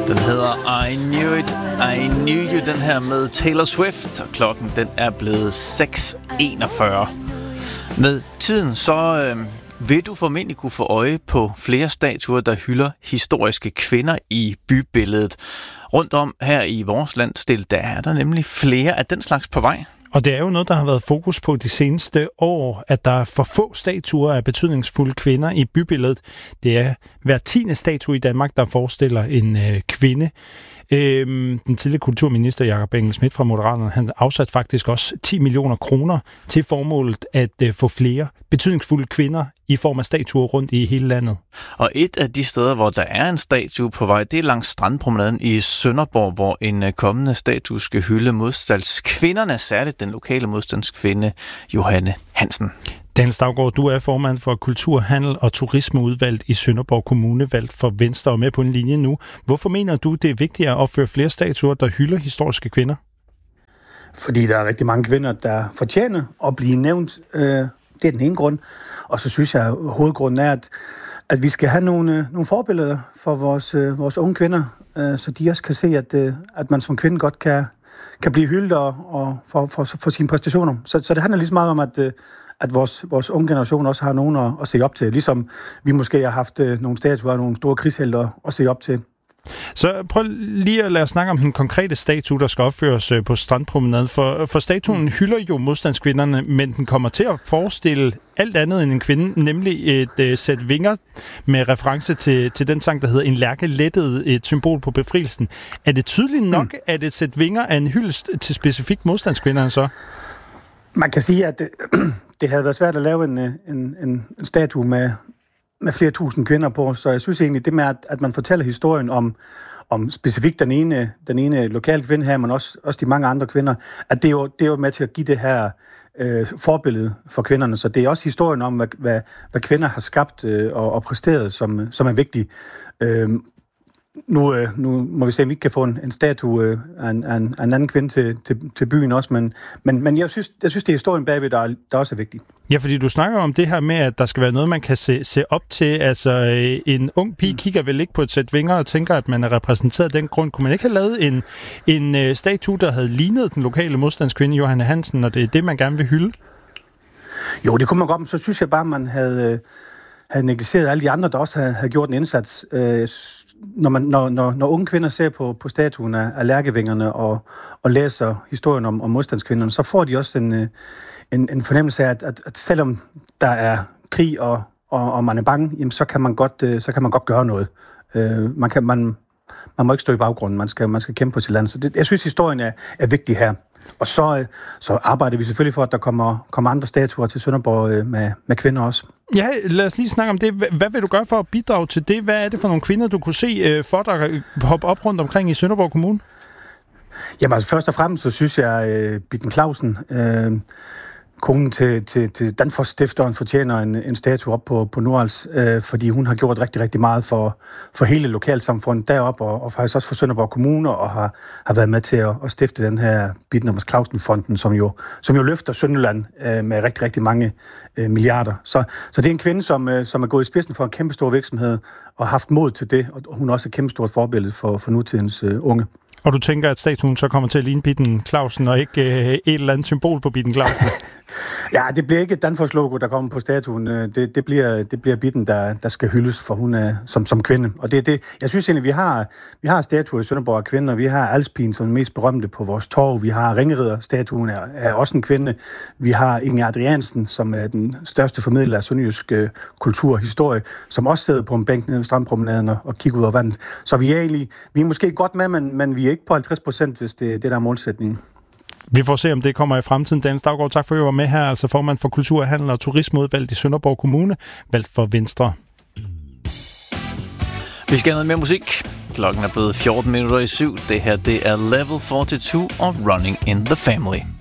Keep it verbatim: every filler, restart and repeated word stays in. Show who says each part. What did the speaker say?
Speaker 1: Den hedder I Knew It, I Knew You, den her med Taylor Swift, og klokken den er blevet seks enogfyrre. Med tiden så øh, vil du formentlig kunne få øje på flere statuer, der hylder historiske kvinder i bybilledet. Rundt om her i vores landsdel, der er der nemlig flere af den slags på vej.
Speaker 2: Og det er jo noget, der har været fokus på de seneste år, at der er for få statuer af betydningsfulde kvinder i bybilledet. Det er hver tiende statue i Danmark, der forestiller en øh, kvinde. Øhm, den tidligere kulturminister Jakob Engel-Schmidt fra Moderaterne, han afsat faktisk også ti millioner kroner til formålet at øh, få flere betydningsfulde kvinder i form af statuer rundt i hele landet. Og
Speaker 1: et af de steder, hvor der er en statue på vej, det er langs Strandpromenaden i Sønderborg, hvor en øh, kommende statue skal hylde modstandskvinderne, særligt den lokale modstandskvinde Johanne Hansen.
Speaker 2: Daniel Staugaard, du er formand for Kultur, Handel og Turismeudvalget i Sønderborg Kommune, valgt for Venstre og med på en linje nu. Hvorfor mener du, det er vigtigt at opføre flere statuer, der hylder historiske kvinder?
Speaker 3: Fordi der er rigtig mange kvinder, der fortjener at blive nævnt. Det er den ene grund. Og så synes jeg, at hovedgrunden er, at, at vi skal have nogle, nogle forbilleder for vores, vores unge kvinder, så de også kan se, at, at man som kvinde godt kan, kan blive hyldet og, og for, for, for sine præstationer. Så, så det handler lige så meget om, at at vores, vores unge generation også har nogen at, at se op til, ligesom vi måske har haft øh, nogle statuer og nogle store krigshelter at se op til.
Speaker 2: Så prøv lige at lade os snakke om den konkrete statue, der skal opføres øh, på Strandpromenaden. For, for statuen mm. hylder jo modstandskvinderne, men den kommer til at forestille alt andet end en kvinde, nemlig et øh, sæt vinger med reference til, til den sang, der hedder En lærke lettet, et symbol på befrielsen. Er det tydeligt nok, mm. at et sæt vinger er en hyldest til specifikt modstandskvinderne så?
Speaker 3: Man kan sige, at det, det havde været svært at lave en, en, en statue med, med flere tusind kvinder på, så jeg synes egentlig, det med, at, at man fortæller historien om, om specifikt den ene, den ene lokale kvinde her, men også, også de mange andre kvinder, at det er jo, det er jo med til at give det her øh, forbillede for kvinderne. Så det er også historien om, hvad, hvad, hvad kvinder har skabt øh, og, og præsteret, som, som er vigtigt. Øh, Nu, øh, nu må vi se, om vi ikke kan få en, en statue øh, af, en, af en anden kvinde til, til, til byen også, men, men, men jeg, synes, jeg synes, det er historien bagved, der, der også er vigtig.
Speaker 2: Ja, fordi du snakker om det her med, at der skal være noget, man kan se, se op til. Altså, en ung pige mm. kigger vel ikke på et sæt vinger og tænker, at man er repræsenteret af den grund. Kunne man ikke have lavet en, en uh, statue, der havde lignet den lokale modstandskvinde Johanne Hansen, og det er det, man gerne vil hylde?
Speaker 3: Jo, det kunne man godt, men så synes jeg bare, man havde, havde negligeret alle de andre, der også havde, havde gjort en indsats. Øh, Når, man, når, når, når unge kvinder ser på, på statuen af, af lærkevingerne og, og læser historien om, om modstandskvinderne, så får de også en, en, en fornemmelse af, at, at, at selvom der er krig, og, og, og man er bange, jamen, så, kan man godt, så kan man godt gøre noget. Uh, man, kan, man, man må ikke stå i baggrunden, man skal, man skal kæmpe på sit land. Så det, jeg synes, historien er, er vigtig her. Og så, så arbejder vi selvfølgelig for, at der kommer, kommer andre statuer til Sønderborg med, med kvinder også.
Speaker 2: Ja, lad os lige snakke om det. Hvad vil du gøre for at bidrage til det? Hvad er det for nogle kvinder, du kunne se for dig hoppe op rundt omkring i Sønderborg Kommune?
Speaker 3: Jamen altså, først og fremmest, så synes jeg, øh, Bitten Clausen, øh, konen til, til, til Danfoss-stifteren, fortjener en, en statue op på, på Nordals, øh, fordi hun har gjort rigtig, rigtig meget for, for hele lokalsamfundet deroppe, og, og faktisk også for Sønderborg Kommune, og har, har været med til at, at stifte den her Bitten Clausen-fonden, som jo, som jo løfter Sønderland øh, med rigtig, rigtig mange øh, milliarder. Så, så det er en kvinde, som, øh, som er gået i spidsen for en kæmpe stor virksomhed, og har haft mod til det, og hun er også et kæmpe stort forbillede for, for nutidens øh, unge.
Speaker 2: Og du tænker, at statuen så kommer til at ligne Bitten Clausen, og ikke øh, et eller andet symbol på Bitten Clausen?
Speaker 3: Ja, det bliver ikke et Danfoss-logo, der kommer på statuen. Det, det, bliver, det bliver Bitten, der, der skal hyldes, for hun er som, som kvinde. Og det er det. Jeg synes egentlig, vi har, vi har statuer i Sønderborg af kvinder. Vi har Alspin, som er den mest berømte på vores torv. Vi har Ringerider-statuen, er, er også en kvinde. Vi har Inge Adriansen, som er den største formidler af sønderjysk øh, kultur og historie, som også sidder på en bænk nede ved Strandpromenaden og, og kigger ud over vandet. Så vi er egentlig, vi er måske godt med, men, men vi er ikke på halvtreds procent, hvis det, det der er målsætningen.
Speaker 2: Vi får se, om det kommer i fremtiden. Daniel Staugaard, tak for at I var med her. Altså formand for Kultur, Handel og Turismeudvalget i Sønderborg Kommune, valgt for Venstre.
Speaker 1: Vi skal have noget mere musik. Klokken er blevet fjorten minutter i syv. Det her, det er Level fireogfyrre og Running in the Family.